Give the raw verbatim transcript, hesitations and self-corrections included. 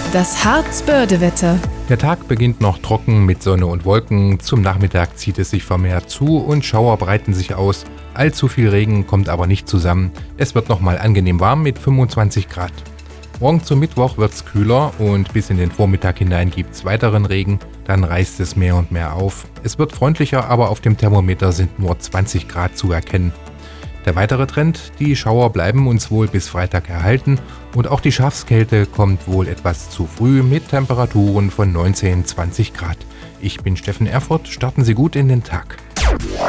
Das Harz-Börde-Wetter. Der Tag beginnt noch trocken mit Sonne und Wolken. Zum Nachmittag zieht es sich vermehrt zu und Schauer breiten sich aus. Allzu viel Regen kommt aber nicht zusammen. Es wird nochmal angenehm warm mit fünfundzwanzig Grad. Morgen zum Mittwoch wird es kühler und bis in den Vormittag hinein gibt es weiteren Regen. Dann reißt es mehr und mehr auf. Es wird freundlicher, aber auf dem Thermometer sind nur zwanzig Grad zu erkennen. Der weitere Trend: die Schauer bleiben uns wohl bis Freitag erhalten und auch die Schafskälte kommt wohl etwas zu früh mit Temperaturen von neunzehn bis zwanzig Grad. Ich bin Steffen Erfurt, starten Sie gut in den Tag.